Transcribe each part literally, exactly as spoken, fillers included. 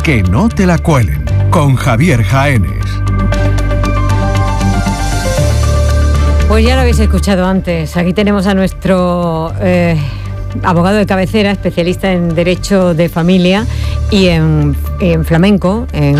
Que no te la cuelen, con Javier Jaénes. Pues ya lo habéis escuchado antes. Aquí tenemos a nuestro eh, abogado de cabecera, especialista en Derecho de Familia y en, en flamenco, en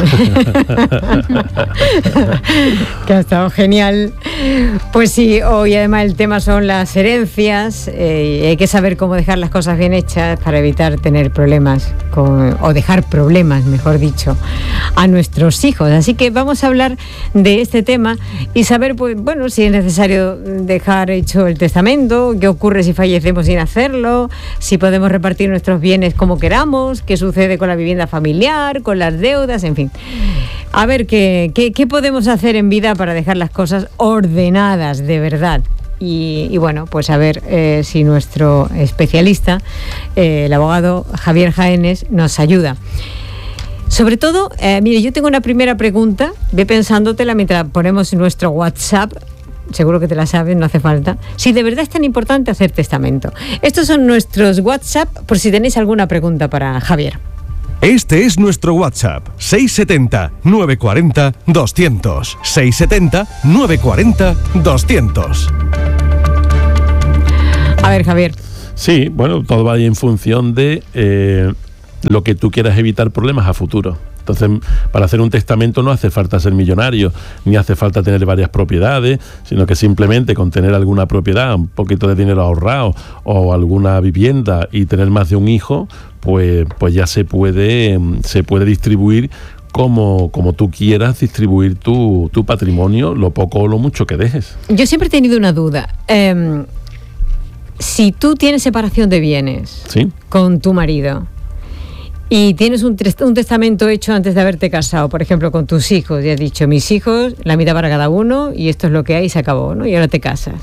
que ha estado genial. Pues sí, hoy además el tema son las herencias, eh, y hay que saber cómo dejar las cosas bien hechas para evitar tener problemas, con, o dejar problemas, mejor dicho, a nuestros hijos. Así que vamos a hablar de este tema y saber, pues, bueno, si es necesario dejar hecho el testamento, qué ocurre si fallecemos sin hacerlo, si podemos repartir nuestros bienes como queramos, qué sucede con la vivienda familiar, con las deudas, en fin. A ver, ¿qué, qué, qué podemos hacer en vida para dejar las cosas ordenadas de verdad? Y, y bueno, pues a ver eh, si nuestro especialista, eh, el abogado Javier Jaénes, nos ayuda. Sobre todo, eh, mire, yo tengo una primera pregunta, ve pensándotela mientras ponemos nuestro WhatsApp. Seguro que te la sabes, no hace falta. Si de verdad es tan importante hacer testamento. Estos son nuestros WhatsApp, por si tenéis alguna pregunta para Javier. Este es nuestro WhatsApp, seis siete cero, nueve cuatro cero, doscientos. seis siete cero, nueve cuatro cero, doscientos. A ver, Javier. Sí, bueno, todo va ahí en función de eh, lo que tú quieras evitar problemas a futuro. Entonces, para hacer un testamento no hace falta ser millonario, ni hace falta tener varias propiedades, sino que simplemente con tener alguna propiedad, un poquito de dinero ahorrado o alguna vivienda y tener más de un hijo, pues, pues ya se puede, se puede distribuir como, como tú quieras distribuir tu, tu patrimonio, lo poco o lo mucho que dejes. Yo siempre he tenido una duda. Eh, si tú tienes separación de bienes, ¿sí?, con tu marido, y tienes un, un testamento hecho antes de haberte casado, por ejemplo, con tus hijos, y has dicho, mis hijos, la mitad para cada uno, y esto es lo que hay, y se acabó, ¿no? Y ahora te casas.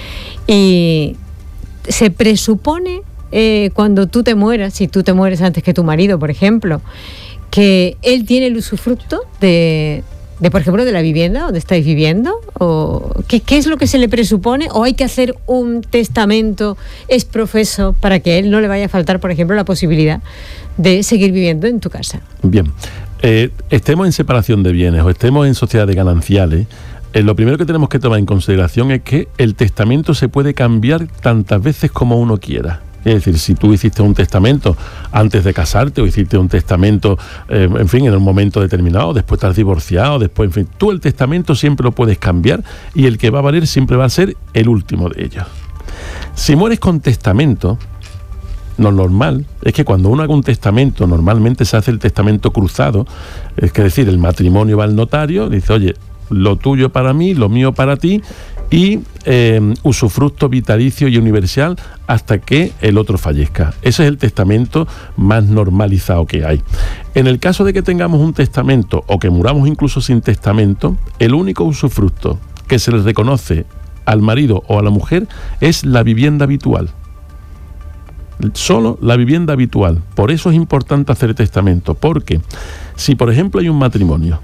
Y se presupone, eh, cuando tú te mueras, si tú te mueres antes que tu marido, por ejemplo, que él tiene el usufructo de, de por ejemplo, de la vivienda donde estáis viviendo, o ¿qué, qué es lo que se le presupone? ¿O hay que hacer un testamento exprofeso para que a él no le vaya a faltar, por ejemplo, la posibilidad de seguir viviendo en tu casa? Bien, eh, estemos en separación de bienes o estemos en sociedades gananciales, eh, lo primero que tenemos que tomar en consideración es que el testamento se puede cambiar tantas veces como uno quiera. Es decir, si tú hiciste un testamento antes de casarte o hiciste un testamento, eh, en fin, en un momento determinado, después estás divorciado, después, en fin, tú el testamento siempre lo puedes cambiar y el que va a valer siempre va a ser el último de ellos. Si mueres con testamento, lo normal es que cuando uno haga un testamento, normalmente se hace el testamento cruzado, es decir, el matrimonio va al notario, dice, oye, lo tuyo para mí, lo mío para ti, y eh, usufructo vitalicio y universal hasta que el otro fallezca. Ese es el testamento más normalizado que hay. En el caso de que tengamos un testamento o que muramos incluso sin testamento, el único usufructo que se le reconoce al marido o a la mujer es la vivienda habitual. Solo la vivienda habitual. Por eso es importante hacer testamento, porque si por ejemplo hay un matrimonio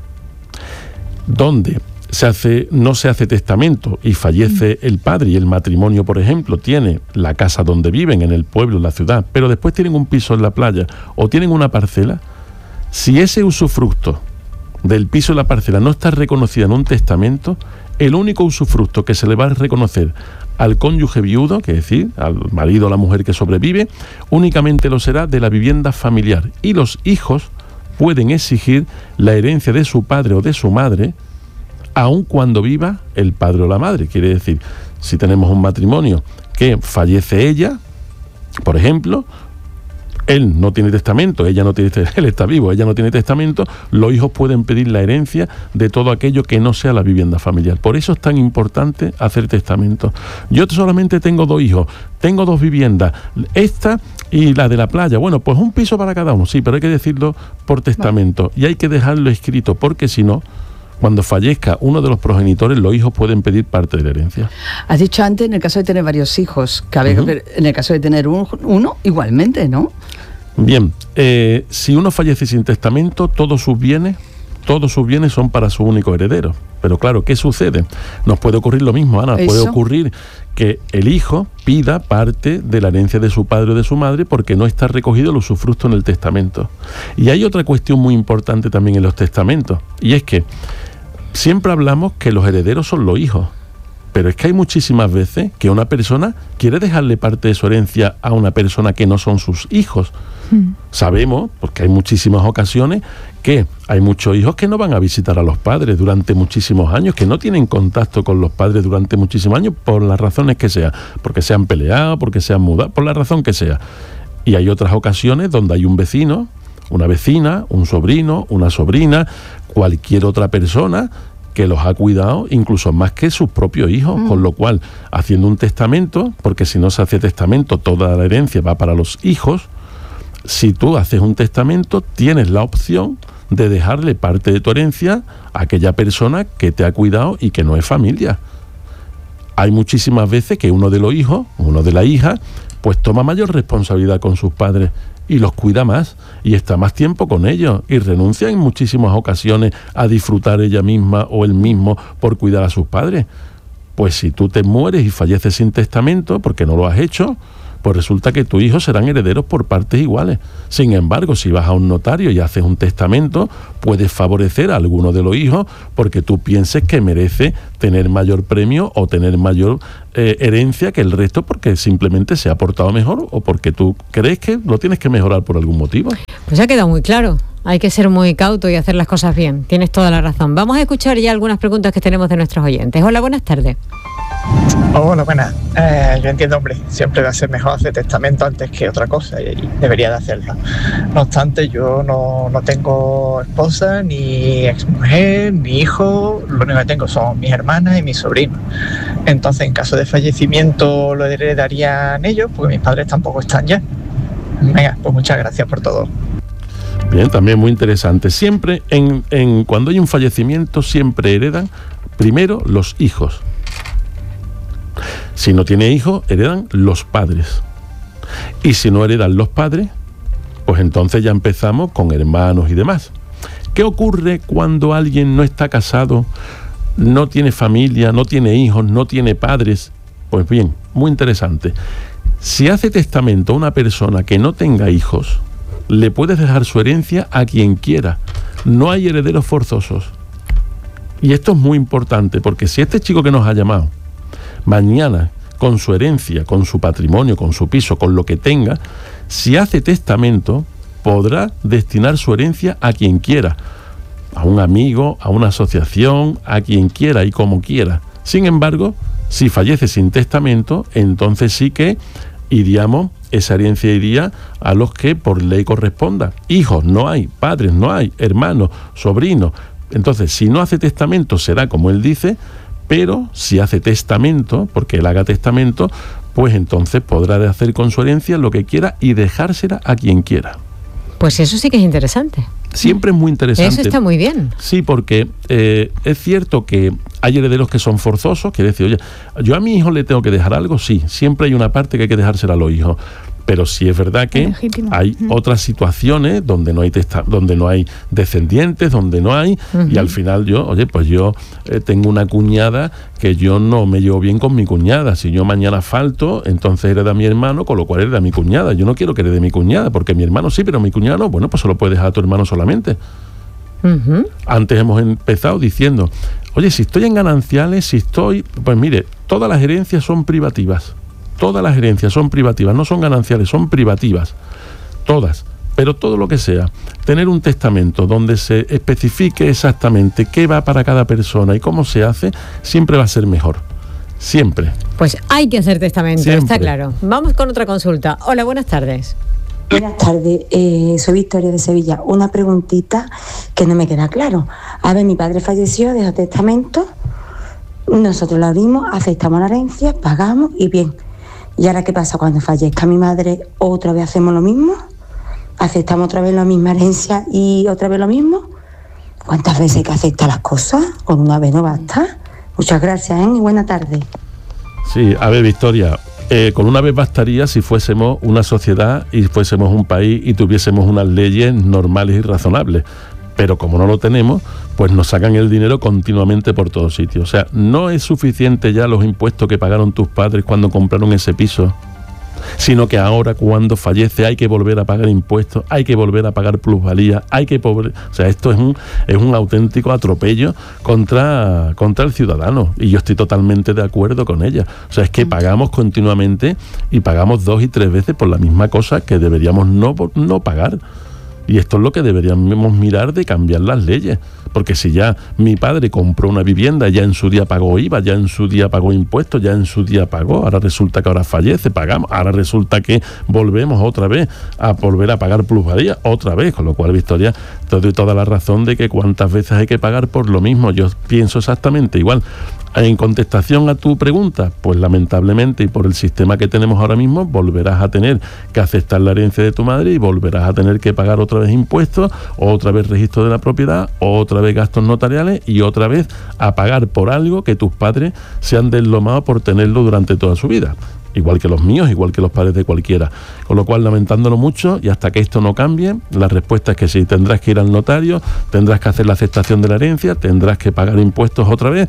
donde se hace, no se hace testamento y fallece el padre y el matrimonio, por ejemplo, tiene la casa donde viven, en el pueblo, en la ciudad, pero después tienen un piso en la playa o tienen una parcela, si ese usufructo del piso y la parcela no está reconocido en un testamento, el único usufructo que se le va a reconocer al cónyuge viudo, que es decir, al marido o la mujer que sobrevive, únicamente lo será de la vivienda familiar, y los hijos pueden exigir la herencia de su padre o de su madre aun cuando viva el padre o la madre. Quiere decir, si tenemos un matrimonio que fallece ella, por ejemplo, él no tiene testamento, ella no tiene, él está vivo, ella no tiene testamento, los hijos pueden pedir la herencia de todo aquello que no sea la vivienda familiar. Por eso es tan importante hacer testamento. Yo solamente tengo dos hijos, tengo dos viviendas, esta y la de la playa. Bueno, pues un piso para cada uno, sí, pero hay que decirlo por testamento, vale. Y hay que dejarlo escrito, porque si no, cuando fallezca uno de los progenitores, los hijos pueden pedir parte de la herencia. Has dicho antes, en el caso de tener varios hijos, cabe uh-huh. ver, en el caso de tener un, uno, igualmente, ¿no? Bien, eh, si uno fallece sin testamento, todos sus bienes todos sus bienes son para su único heredero. Pero claro, ¿qué sucede? Nos puede ocurrir lo mismo, Ana, ¿Eso? puede ocurrir que el hijo pida parte de la herencia de su padre o de su madre porque no está recogido el usufructo en el testamento. Y hay otra cuestión muy importante también en los testamentos, y es que siempre hablamos que los herederos son los hijos, pero es que hay muchísimas veces que una persona quiere dejarle parte de su herencia a una persona que no son sus hijos. Mm. Sabemos, porque hay muchísimas ocasiones, que hay muchos hijos que no van a visitar a los padres durante muchísimos años, que no tienen contacto con los padres durante muchísimos años, por las razones que sea, porque se han peleado, porque se han mudado, por la razón que sea. Y hay otras ocasiones donde hay un vecino, una vecina, un sobrino, una sobrina, cualquier otra persona que los ha cuidado incluso más que sus propios hijos, mm. con lo cual, haciendo un testamento, porque si no se hace testamento, toda la herencia va para los hijos. Si tú haces un testamento, tienes la opción de dejarle parte de tu herencia a aquella persona que te ha cuidado y que no es familia. Hay muchísimas veces que uno de los hijos, uno de la hija, pues toma mayor responsabilidad con sus padres y los cuida más y está más tiempo con ellos y renuncia en muchísimas ocasiones a disfrutar ella misma o él mismo por cuidar a sus padres. Pues si tú te mueres y falleces sin testamento porque no lo has hecho, pues resulta que tus hijos serán herederos por partes iguales. Sin embargo, si vas a un notario y haces un testamento, puedes favorecer a alguno de los hijos porque tú pienses que merece tener mayor premio o tener mayor eh, herencia que el resto porque simplemente se ha portado mejor o porque tú crees que lo tienes que mejorar por algún motivo. Pues ha quedado muy claro. Hay que ser muy cauto y hacer las cosas bien. Tienes toda la razón. Vamos a escuchar ya algunas preguntas que tenemos de nuestros oyentes. Hola, buenas tardes. Hola, buenas. Eh, yo entiendo, hombre, siempre va a ser mejor hacer testamento antes que otra cosa y debería de hacerlo. No obstante, yo no, no tengo esposa, ni exmujer, ni hijo. Lo único que tengo son mis hermanas y mis sobrinos. Entonces, en caso de fallecimiento, lo heredarían ellos, porque mis padres tampoco están ya. Venga, pues muchas gracias por todo. Bien, también muy interesante. Siempre, en, en cuando hay un fallecimiento, siempre heredan primero los hijos. Si no tiene hijos, heredan los padres. Y si no heredan los padres, pues entonces ya empezamos con hermanos y demás. ¿Qué ocurre cuando alguien no está casado, no tiene familia, no tiene hijos, no tiene padres? Pues bien, muy interesante. Si hace testamento a una persona que no tenga hijos, le puedes dejar su herencia a quien quiera. No hay herederos forzosos. Y esto es muy importante, porque si este chico que nos ha llamado, mañana, con su herencia, con su patrimonio, con su piso, con lo que tenga, si hace testamento, podrá destinar su herencia a quien quiera, a un amigo, a una asociación, a quien quiera y como quiera. Sin embargo, si fallece sin testamento, entonces sí que iríamos, esa herencia iría a los que por ley corresponda. Hijos no hay, padres no hay, hermanos, sobrinos. Entonces, si no hace testamento, será como él dice, pero si hace testamento, porque él haga testamento, pues entonces podrá hacer con su herencia lo que quiera y dejársela a quien quiera. Pues eso sí que es interesante. Siempre es muy interesante. Eso está muy bien. Sí, porque eh, es cierto que hay herederos que son forzosos, quiere decir, oye, yo a mi hijo le tengo que dejar algo, sí, siempre hay una parte que hay que dejársela a los hijos. Pero sí es verdad que legítimo. Hay uh-huh. otras situaciones donde no hay testa, donde no hay descendientes, donde no hay, uh-huh. y al final yo, oye, pues yo eh, tengo una cuñada que yo no me llevo bien con mi cuñada. Si yo mañana falto, entonces hereda a mi hermano, con lo cual hereda a mi cuñada. Yo no quiero que herede mi cuñada, porque mi hermano sí, pero mi cuñada no. Bueno, pues se lo puedes dejar a tu hermano solamente. Uh-huh. Antes hemos empezado diciendo, oye, si estoy en gananciales, si estoy, pues mire, todas las herencias son privativas. Todas las herencias son privativas, no son gananciales, son privativas, todas. Pero todo lo que sea, tener un testamento donde se especifique exactamente qué va para cada persona y cómo se hace, siempre va a ser mejor, siempre. Pues hay que hacer testamento, siempre. Está claro. Vamos con otra consulta. Hola, buenas tardes. Buenas tardes, eh, soy Victoria de Sevilla. Una preguntita que no me queda claro. A ver, mi padre falleció, dejó testamento, nosotros lo abrimos, aceptamos la herencia, pagamos y bien. ¿Y ahora qué pasa cuando fallezca mi madre? ¿Otra vez hacemos lo mismo? ¿Aceptamos otra vez la misma herencia y otra vez lo mismo? ¿Cuántas veces hay que aceptar las cosas? Con una vez no basta. Muchas gracias, ¿eh? Y buena tarde. Sí, a ver, Victoria, eh, con una vez bastaría si fuésemos una sociedad y fuésemos un país y tuviésemos unas leyes normales y razonables. pero como no lo tenemos, pues nos sacan el dinero continuamente por todos sitios. O sea, no es suficiente ya los impuestos que pagaron tus padres cuando compraron ese piso, sino que ahora cuando fallece hay que volver a pagar impuestos, hay que volver a pagar plusvalía, hay que pobre... o sea, esto es un es un auténtico atropello contra contra el ciudadano, y yo estoy totalmente de acuerdo con ella. O sea, es que pagamos continuamente y pagamos dos y tres veces por la misma cosa que deberíamos no no pagar. Y esto es lo que deberíamos mirar, de cambiar las leyes. Porque si ya mi padre compró una vivienda, ya en su día pagó I V A, ya en su día pagó impuestos, ya en su día pagó, ahora resulta que ahora fallece, pagamos, ahora resulta que volvemos otra vez a volver a pagar plusvalía, otra vez, con lo cual, Victoria, te doy toda la razón de que cuántas veces hay que pagar por lo mismo. Yo pienso exactamente igual. En contestación a tu pregunta, pues lamentablemente, y por el sistema que tenemos ahora mismo, volverás a tener que aceptar la herencia de tu madre y volverás a tener que pagar otra vez impuestos, otra vez registro de la propiedad, otra vez gastos notariales y otra vez a pagar por algo que tus padres se han deslomado por tenerlo durante toda su vida. Igual que los míos, igual que los padres de cualquiera. Con lo cual, lamentándolo mucho, y hasta que esto no cambie, la respuesta es que sí, tendrás que ir al notario, tendrás que hacer la aceptación de la herencia, tendrás que pagar impuestos otra vez,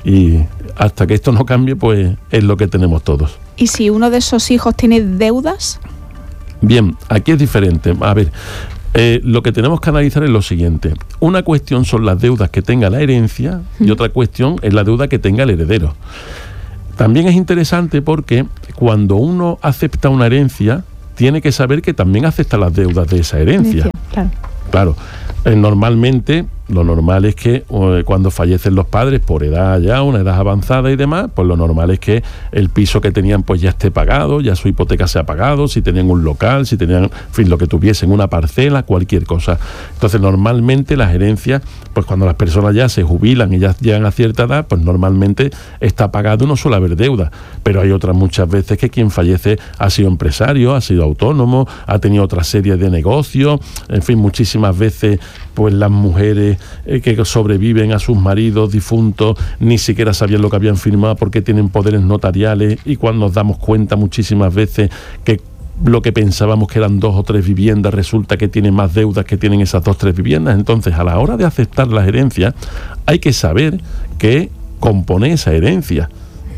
y hasta que esto no cambie, pues es lo que tenemos todos. ¿Y si uno de esos hijos tiene deudas? Bien, aquí es diferente. A ver, eh, lo que tenemos que analizar es lo siguiente. Una cuestión son las deudas que tenga la herencia y otra cuestión es la deuda que tenga el heredero. También es interesante porque cuando uno acepta una herencia, tiene que saber que también acepta las deudas de esa herencia. Claro. Claro. Eh, normalmente, lo normal es que eh, cuando fallecen los padres por edad ya, una edad avanzada y demás, pues lo normal es que el piso que tenían pues ya esté pagado, ya su hipoteca se ha pagado, si tenían un local, si tenían, en fin, lo que tuviesen, una parcela, cualquier cosa. Entonces, normalmente las herencias, pues cuando las personas ya se jubilan y ya llegan a cierta edad, pues normalmente está pagado y no suele haber deuda. Pero hay otras muchas veces que quien fallece ha sido empresario, ha sido autónomo, ha tenido otra serie de negocios, en fin, muchísimas veces pues las mujeres eh, que sobreviven a sus maridos difuntos ni siquiera sabían lo que habían firmado porque tienen poderes notariales, y cuando nos damos cuenta muchísimas veces que lo que pensábamos que eran dos o tres viviendas resulta que tienen más deudas que tienen esas dos o tres viviendas. Entonces, a la hora de aceptar las herencias hay que saber qué compone esa herencia.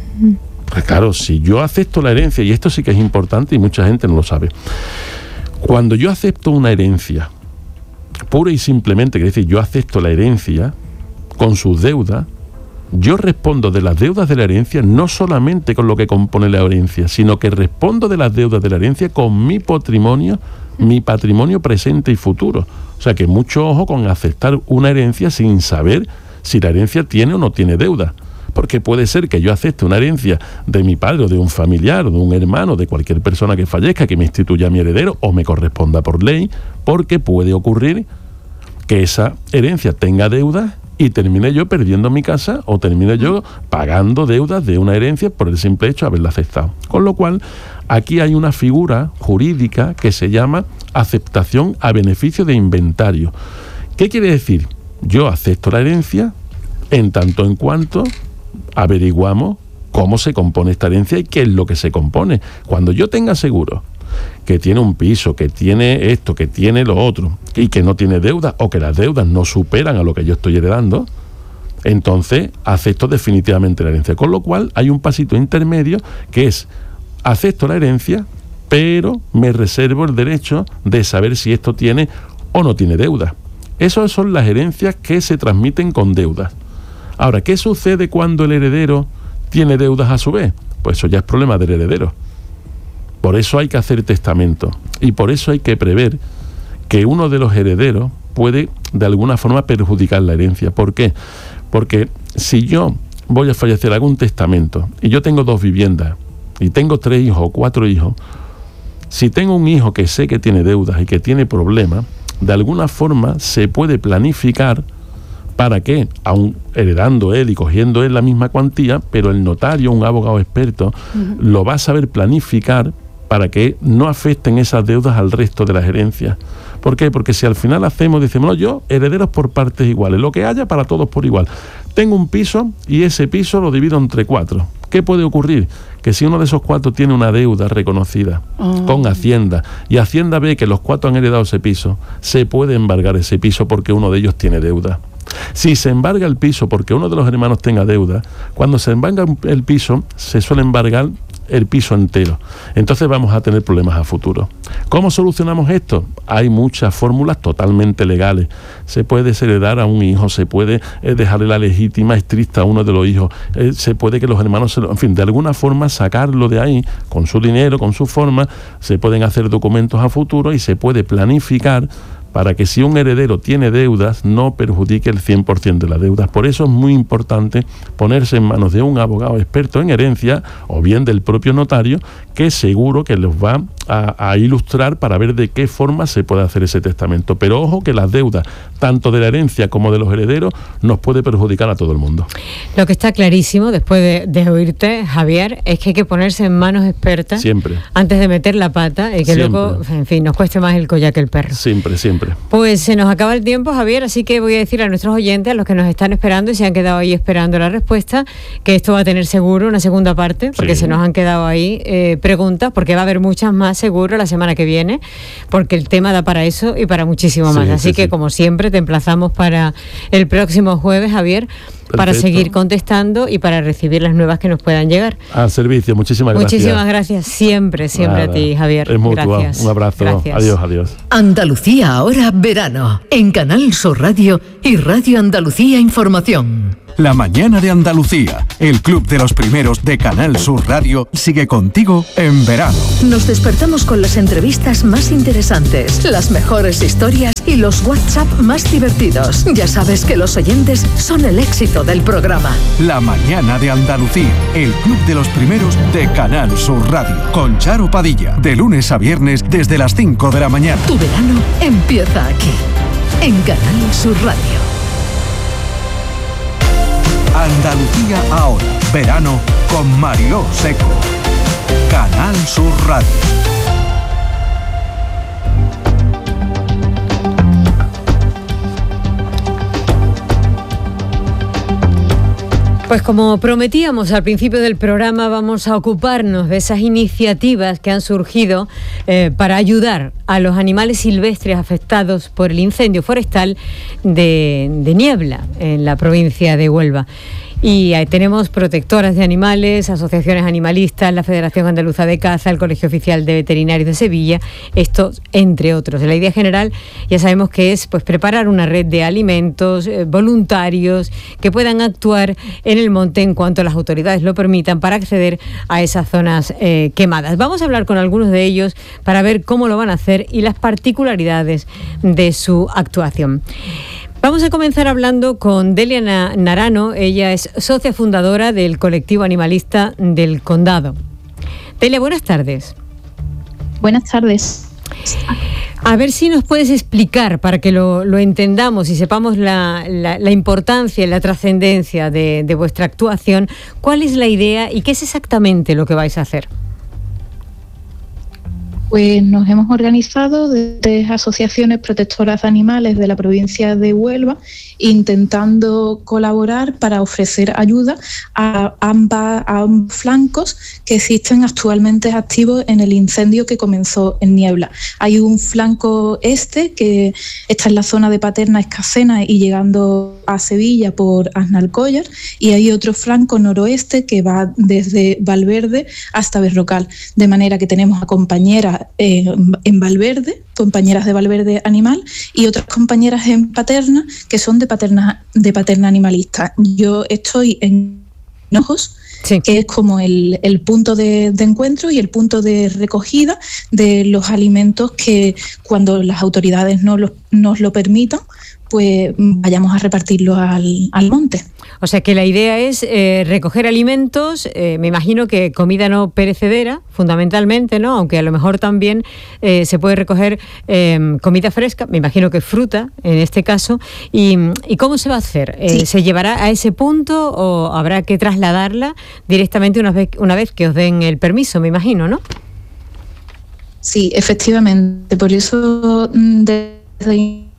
Pues claro, si yo acepto la herencia, y esto sí que es importante y mucha gente no lo sabe, cuando yo acepto una herencia pura y simplemente, que es decir, yo acepto la herencia con sus deudas, yo respondo de las deudas de la herencia no solamente con lo que compone la herencia, sino que respondo de las deudas de la herencia con mi patrimonio, mi patrimonio presente y futuro. O sea que mucho ojo con aceptar una herencia sin saber si la herencia tiene o no tiene deuda. Porque puede ser que yo acepte una herencia de mi padre o de un familiar o de un hermano, de cualquier persona que fallezca, que me instituya a mi heredero o me corresponda por ley, porque puede ocurrir que esa herencia tenga deudas y termine yo perdiendo mi casa o termine yo pagando deudas de una herencia por el simple hecho de haberla aceptado. Con lo cual, aquí hay una figura jurídica que se llama aceptación a beneficio de inventario. ¿Qué quiere decir? Yo acepto la herencia en tanto en cuanto averiguamos cómo se compone esta herencia y qué es lo que se compone. Cuando yo tenga seguro que tiene un piso, que tiene esto, que tiene lo otro, y que no tiene deudas, o que las deudas no superan a lo que yo estoy heredando, entonces acepto definitivamente la herencia. Con lo cual hay un pasito intermedio que es: acepto la herencia, pero me reservo el derecho de saber si esto tiene o no tiene deuda. Esas son las herencias que se transmiten con deudas. Ahora, ¿qué sucede cuando el heredero tiene deudas a su vez? Pues eso ya es problema del heredero. Por eso hay que hacer testamento y por eso hay que prever que uno de los herederos puede de alguna forma perjudicar la herencia. ¿Por qué? Porque si yo voy a fallecer, hago un testamento y yo tengo dos viviendas y tengo tres hijos o cuatro hijos, si tengo un hijo que sé que tiene deudas y que tiene problemas, de alguna forma se puede planificar para que, aun heredando él y cogiendo él la misma cuantía, pero el notario, un abogado experto, uh-huh. lo va a saber planificar para que no afecten esas deudas al resto de las herencias. ¿Por qué? Porque si al final hacemos, decimos, no, yo, herederos por partes iguales, lo que haya para todos por igual. tengo un piso y ese piso lo divido entre cuatro. ¿Qué puede ocurrir? Que si uno de esos cuatro tiene una deuda reconocida oh. con Hacienda, y Hacienda ve que los cuatro han heredado ese piso, se puede embargar ese piso porque uno de ellos tiene deuda. Si se embarga el piso porque uno de los hermanos tenga deuda, cuando se embarga el piso, se suele embargar el piso entero. Entonces vamos a tener problemas a futuro. ¿Cómo solucionamos esto? Hay muchas fórmulas totalmente legales. Se puede desheredar a un hijo, se puede eh, dejarle la legítima estricta a uno de los hijos, eh, se puede que los hermanos, se lo, en fin, de alguna forma sacarlo de ahí, con su dinero, con su forma, se pueden hacer documentos a futuro y se puede planificar para que si un heredero tiene deudas, no perjudique el cien por ciento de las deudas. Por eso es muy importante ponerse en manos de un abogado experto en herencia, o bien del propio notario, que seguro que los va a, a ilustrar para ver de qué forma se puede hacer ese testamento. Pero ojo que las deudas, tanto de la herencia como de los herederos, nos puede perjudicar a todo el mundo. Lo que está clarísimo, después de, de oírte, Javier, es que hay que ponerse en manos expertas siempre, antes de meter la pata y que siempre. luego, en fin, nos cueste más el collar que el perro. Siempre, siempre. Pues se nos acaba el tiempo, Javier, así que voy a decir a nuestros oyentes, a los que nos están esperando y se han quedado ahí esperando la respuesta, que esto va a tener seguro una segunda parte, porque sí. se nos han quedado ahí eh, preguntas, porque va a haber muchas más seguro la semana que viene, porque el tema da para eso y para muchísimo más. Sí, así sí, que, sí. como siempre, te emplazamos para el próximo jueves, Javier, Perfecto. para seguir contestando y para recibir las nuevas que nos puedan llegar. Al servicio, muchísimas gracias. Muchísimas gracias, siempre, siempre Nada. a ti, Javier. Es mutuo. Gracias. Un abrazo. Gracias. Adiós, adiós. Andalucía ahora verano, en Canal Sur Radio y Radio Andalucía Información. La mañana de Andalucía, el club de los primeros de Canal Sur Radio, sigue contigo en verano. Nos despertamos con las entrevistas más interesantes, las mejores historias y los WhatsApp más divertidos. Ya sabes que los oyentes son el éxito del programa. La mañana de Andalucía, el club de los primeros de Canal Sur Radio, con Charo Padilla, de lunes a viernes desde las cinco de la mañana. Tu verano empieza aquí, en Canal Sur Radio. Andalucía ahora, verano con Mariló Seco. Canal Sur Radio. Pues como prometíamos al principio del programa, vamos a ocuparnos de esas iniciativas que han surgido eh, para ayudar a los animales silvestres afectados por el incendio forestal de, de Niebla, en la provincia de Huelva. Y ahí tenemos protectoras de animales, asociaciones animalistas, la Federación Andaluza de Caza, el Colegio Oficial de Veterinarios de Sevilla, esto entre otros. La idea general ya sabemos que es pues preparar una red de alimentos eh, voluntarios que puedan actuar en el monte en cuanto las autoridades lo permitan para acceder a esas zonas eh, quemadas. Vamos a hablar con algunos de ellos para ver cómo lo van a hacer y las particularidades de su actuación. Vamos a comenzar hablando con Delia Narano. Ella es socia fundadora del colectivo animalista del Condado. Delia, buenas tardes. Buenas tardes. A ver si nos puedes explicar, para que lo, lo entendamos y sepamos la, la, la importancia y la trascendencia de, de vuestra actuación, cuál es la idea y qué es exactamente lo que vais a hacer. Pues nos hemos organizado desde asociaciones protectoras de animales de la provincia de Huelva, intentando colaborar para ofrecer ayuda a, ambas, a ambos flancos que existen actualmente activos en el incendio que comenzó en Niebla. Hay un flanco este que está en la zona de Paterna, Escacena y llegando a Sevilla por Aznalcóllar, y hay otro flanco noroeste que va desde Valverde hasta Berrocal, de manera que tenemos a compañeras Eh, en Valverde, compañeras de Valverde Animal, y otras compañeras en Paterna que son de Paterna, de Paterna Animalista. Yo estoy en Hinojos, sí. que es como el, el punto de, de encuentro y el punto de recogida de los alimentos que, cuando las autoridades no los, nos lo permitan, pues vayamos a repartirlos al, al monte. O sea que la idea es eh, recoger alimentos, eh, me imagino que comida no perecedera, fundamentalmente, ¿no? Aunque a lo mejor también eh, se puede recoger eh, comida fresca, me imagino que fruta en este caso. ¿Y, y cómo se va a hacer? Eh, sí. ¿Se llevará a ese punto o habrá que trasladarla directamente una vez, una vez que os den el permiso, me imagino, ¿no? Sí, efectivamente. Por eso desde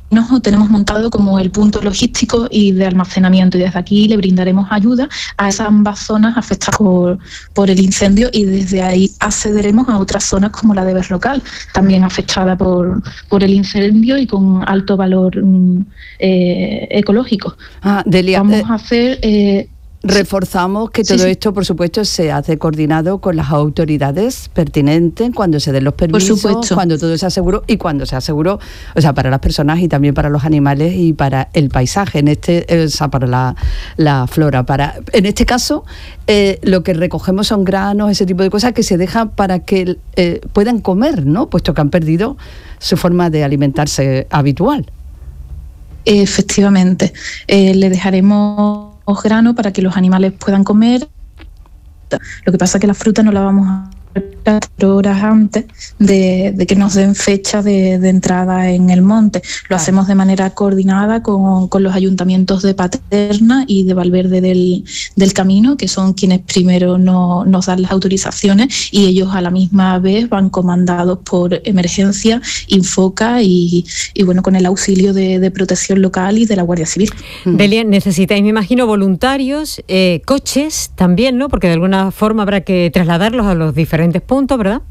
Hinojo tenemos montado como el punto logístico y de almacenamiento, y desde aquí le brindaremos ayuda a esas ambas zonas afectadas por, por el incendio, y desde ahí accederemos a otras zonas como la de Berrocal, también afectada por, por el incendio y con alto valor eh, ecológico. Ah, Delia, Vamos eh, a hacer... Eh, Reforzamos que todo sí, sí. esto, por supuesto, se hace coordinado con las autoridades pertinentes cuando se den los permisos, cuando todo sea seguro y cuando sea seguro, o sea, para las personas y también para los animales y para el paisaje, en este, o sea, para la, la flora. Para, en este caso, eh, lo que recogemos son granos, ese tipo de cosas que se dejan para que eh, puedan comer, ¿no? Puesto que han perdido su forma de alimentarse habitual. Efectivamente, eh, le dejaremos grano para que los animales puedan comer. Lo que pasa es que la fruta no la vamos a cuatro horas antes de, de que nos den fecha de, de entrada en el monte. Lo ah. hacemos de manera coordinada con, con los ayuntamientos de Paterna y de Valverde del, del Camino, que son quienes primero no, nos dan las autorizaciones, y ellos a la misma vez van comandados por Emergencia, Infoca y, y bueno, con el auxilio de, de Protección Local y de la Guardia Civil. Delia, necesitáis, me imagino, voluntarios, eh, coches también, ¿no? Porque de alguna forma habrá que trasladarlos a los diferentes puntos, ¿verdad?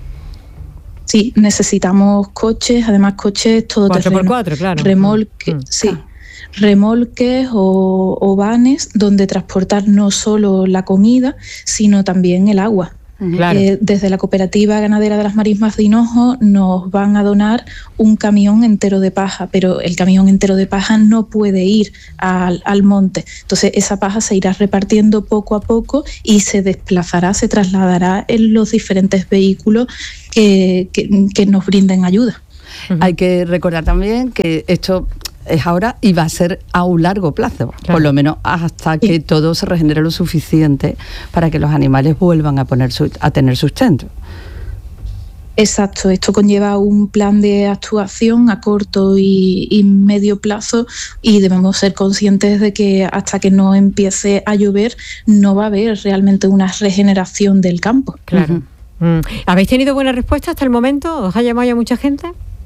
Sí, necesitamos coches, además coches todoterreno. cuatro por cuatro, claro. Remolque, mm. sí. Ah. remolques o, o vanes donde transportar no solo la comida, sino también el agua. Claro. Eh, desde la Cooperativa Ganadera de las Marismas de Hinojo nos van a donar un camión entero de paja, pero el camión entero de paja no puede ir al, al monte. Entonces esa paja se irá repartiendo poco a poco y se desplazará, se trasladará en los diferentes vehículos que, que, que nos brinden ayuda. Uh-huh. Hay que recordar también que esto es ahora y va a ser a un largo plazo, claro. por lo menos hasta que todo se regenere lo suficiente para que los animales vuelvan a poner su, a tener sustento. Exacto, esto conlleva un plan de actuación a corto y, y medio plazo, y debemos ser conscientes de que hasta que no empiece a llover no va a haber realmente una regeneración del campo. Claro. Uh-huh. Mm. ¿Habéis tenido buena respuesta hasta el momento? ¿Os ha llamado ya mucha gente?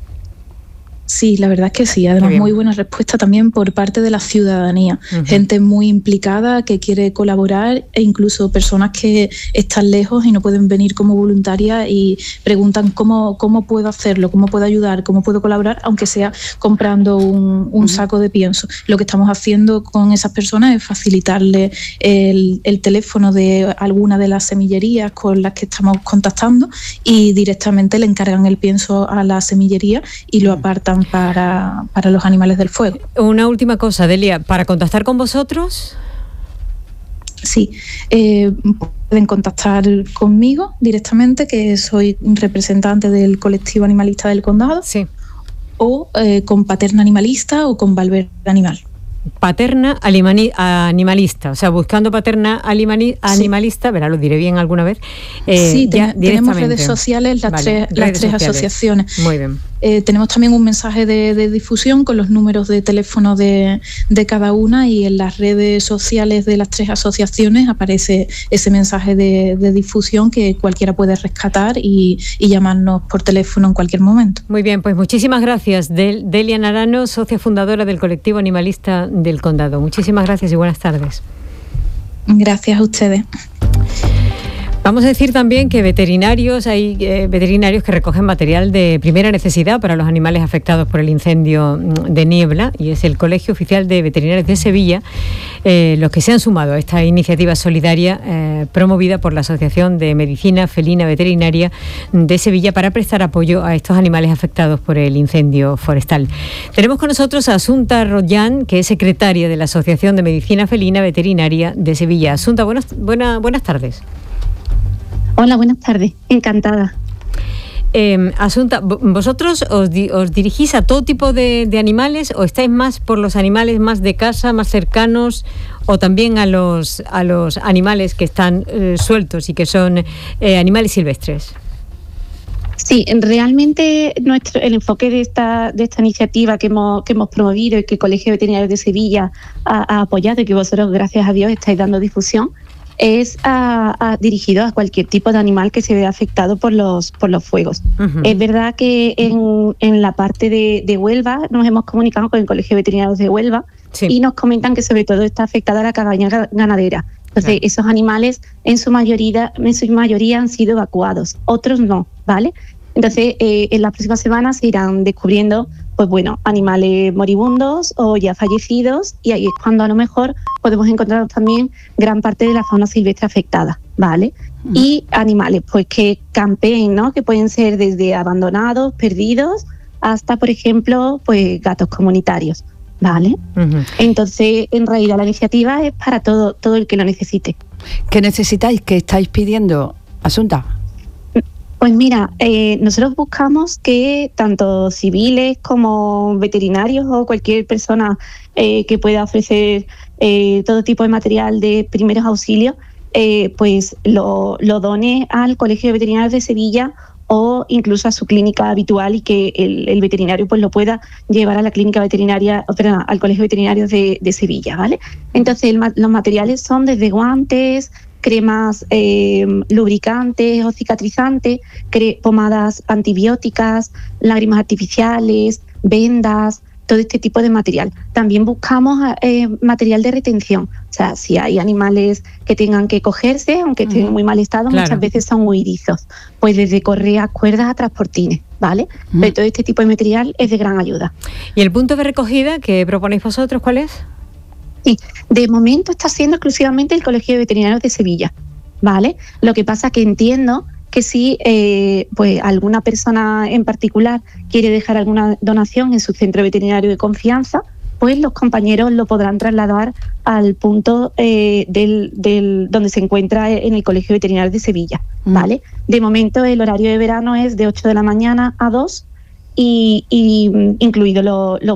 Sí, la verdad es que sí. Además, muy buena respuesta también por parte de la ciudadanía. Uh-huh. Gente muy implicada que quiere colaborar, e incluso personas que están lejos y no pueden venir como voluntarias y preguntan cómo, cómo puedo hacerlo, cómo puedo ayudar, cómo puedo colaborar, aunque sea comprando un, un uh-huh. saco de pienso. Lo que estamos haciendo con esas personas es facilitarle el, el teléfono de alguna de las semillerías con las que estamos contactando, y directamente le encargan el pienso a la semillería y lo apartan Para, para los animales del fuego. Una última cosa, Delia, ¿para contactar con vosotros? Sí, eh, pueden contactar conmigo directamente, que soy representante del colectivo animalista del condado, sí. o eh, con Paterna Animalista o con Valverde Animal. Paterna Alimani, Animalista, o sea, buscando Paterna Alimani, Animalista, sí. verá, lo diré bien alguna vez. Eh, sí, ya, tenemos redes sociales, las vale, tres, las tres sociales. asociaciones. Muy bien. Eh, tenemos también un mensaje de, de difusión con los números de teléfono de, de cada una, y en las redes sociales de las tres asociaciones aparece ese mensaje de, de difusión que cualquiera puede rescatar y, y llamarnos por teléfono en cualquier momento. Muy bien, pues muchísimas gracias, Del, Delia Narano, socia fundadora del colectivo animalista del condado. Muchísimas gracias y buenas tardes. Gracias a ustedes. Vamos a decir también que veterinarios, hay eh, veterinarios que recogen material de primera necesidad para los animales afectados por el incendio de Niebla, y es el Colegio Oficial de Veterinarios de Sevilla eh, los que se han sumado a esta iniciativa solidaria eh, promovida por la Asociación de Medicina Felina Veterinaria de Sevilla para prestar apoyo a estos animales afectados por el incendio forestal. Tenemos con nosotros a Asunta Rollán, que es secretaria de la Asociación de Medicina Felina Veterinaria de Sevilla. Asunta, buenas, buena, buenas tardes. Hola, buenas tardes. Encantada. Eh, Asunta, ¿vosotros os, di- os dirigís a todo tipo de, de animales, o estáis más por los animales más de casa, más cercanos, o también a los, a los animales que están eh, sueltos y que son eh, animales silvestres? Sí, realmente nuestro, el enfoque de esta, de esta iniciativa que hemos, que hemos promovido y que el Colegio de Veterinarios de Sevilla ha, ha apoyado, y que vosotros, gracias a Dios, estáis dando difusión, es a, a, dirigido a cualquier tipo de animal que se vea afectado por los por los fuegos. Uh-huh. Es verdad que en, en la parte de, de Huelva nos hemos comunicado con el Colegio de Veterinarios de Huelva, sí, y nos comentan que sobre todo está afectada la cabaña ganadera. Entonces, claro, esos animales en su mayoría en su mayoría han sido evacuados, otros no, ¿vale? Entonces, eh, en las próximas semanas se irán descubriendo, pues bueno, animales moribundos o ya fallecidos, y ahí es cuando a lo mejor podemos encontrar también gran parte de la fauna silvestre afectada, ¿vale? Uh-huh. Y animales, pues que campeen, ¿no? Que pueden ser desde abandonados, perdidos, hasta, por ejemplo, pues gatos comunitarios, ¿vale? Uh-huh. Entonces, en realidad la iniciativa es para todo, todo el que lo necesite. ¿Qué necesitáis? ¿Qué estáis pidiendo, Asunta? Pues mira, eh, nosotros buscamos que tanto civiles como veterinarios o cualquier persona eh, que pueda ofrecer eh, todo tipo de material de primeros auxilios, eh, pues lo, lo done al Colegio de Veterinarios de Sevilla o incluso a su clínica habitual, y que el, el veterinario pues lo pueda llevar a la clínica veterinaria, perdón, al Colegio de Veterinarios de, de Sevilla, ¿vale? Entonces el, los materiales son desde guantes, cremas eh, lubricantes o cicatrizantes, cre- pomadas antibióticas, lágrimas artificiales, vendas, todo este tipo de material. También buscamos eh, material de retención. O sea, si hay animales que tengan que cogerse, aunque estén en muy mal estado, claro, muchas veces son huidizos. Pues desde correas, cuerdas a transportines, ¿vale? Mm. Pero todo este tipo de material es de gran ayuda. ¿Y el punto de recogida que proponéis vosotros, cuál es? Sí, de momento está siendo exclusivamente el Colegio de Veterinarios de Sevilla, ¿vale? Lo que pasa que entiendo que si eh, pues alguna persona en particular quiere dejar alguna donación en su centro veterinario de confianza, pues los compañeros lo podrán trasladar al punto eh, del, del donde se encuentra en el Colegio de Veterinarios de Sevilla, ¿vale? Mm. De momento el horario de verano es de ocho de la mañana a dos, y, y incluido los lo